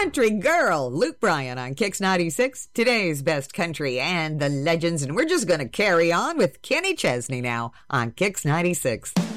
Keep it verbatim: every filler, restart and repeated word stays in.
Country Girl, Luke Bryan on Kix ninety-six, today's best country and the legends. And we're just going to carry on with Kenny Chesney now on Kix ninety-six.